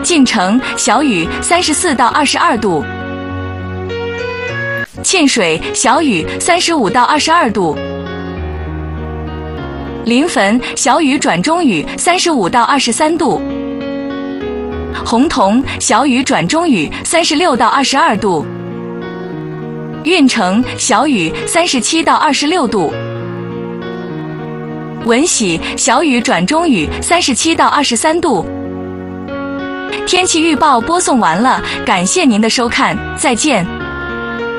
晋城小雨34到22度，沁水小雨35到22度，临汾小雨转中雨35到23度，洪洞小雨转中雨36到22度，运城小雨37到26度，闻喜小雨转中雨37到23度。天气预报播送完了，感谢您的收看，再见。